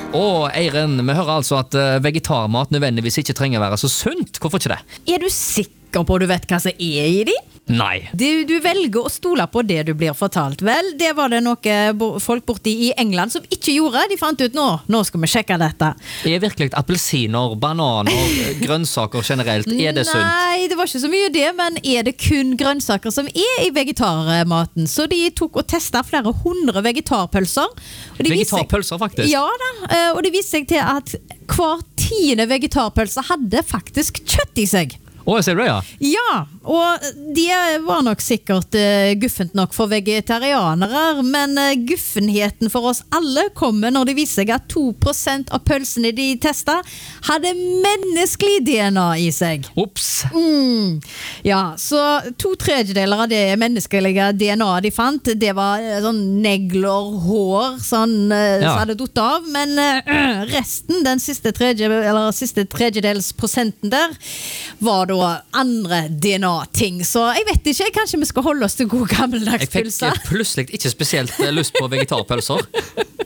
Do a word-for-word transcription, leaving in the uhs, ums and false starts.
Og Eiren, vi hører altså at eh, vegetarmat nødvendigvis ikke trenger å være så sunt. Hvorfor ikke det? Er du sikker på du vet hva som er i de? Nei. Du, du velger å stole på det du blir fortalt. Vel, det var det noe folk borte i England som ikke gjorde. De fant ut nå, nå skal vi sjekke dette. Er virkelig appelsiner, bananer, grønnsaker generelt, er det sunt? Nei, det var ikke så mye det, men er det kun grønnsaker som er i vegetarmaten? Så de tok og testet flere hundre vegetarpølser. Og de Vegetarpølser, viste, faktisk? ja da, og det viste seg til at hver tiende vegetarpølse hadde faktisk kjøtt i seg. Å, ser du det, ja? Ja, og det var nok sikkert uh, guffent nok for vegetarianere, men uh, guffenheten for oss alle kommer når det viser seg at to prosent av pølsene de testet hadde menneskelig D N A i seg. Ups. Mm. Ja, så to tredjedeler av det menneskelige D N A de fant, det var uh, sånn negler, hår, sånn uh, Ja. som hadde dott av, men uh, resten, den siste, tredje, eller siste tredjedels prosenten der, var da andre D N A-ting. Så jeg vet ikke, kanskje vi skal holde oss til god gammeldags Jeg fikk pølser. plutselig ikke spesielt lyst på vegetarpølser.